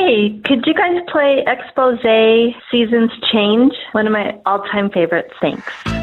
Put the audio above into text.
Hey, could you guys play Expose Seasons Change? One of my all-time favorites. Thanks.